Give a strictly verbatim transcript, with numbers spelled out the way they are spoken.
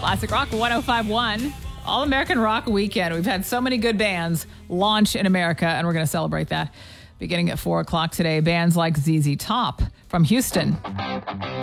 Classic Rock one oh five point one. All American Rock Weekend. We've had so many good bands launch in America, and we're going to celebrate that beginning at four o'clock today. Bands like Z Z Top from Houston.